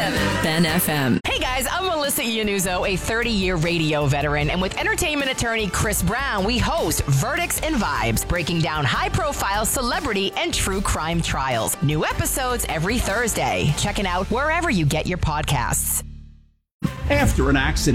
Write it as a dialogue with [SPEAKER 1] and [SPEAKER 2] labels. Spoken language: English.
[SPEAKER 1] Ben FM.
[SPEAKER 2] Hey guys, I'm Melissa Iannuzzo, a 30-year radio veteran, and with entertainment attorney Chris Brown, we host Verdicts and Vibes, breaking down high-profile celebrity and true crime trials. New episodes every Thursday. Check it out wherever you get your podcasts.
[SPEAKER 3] After an accident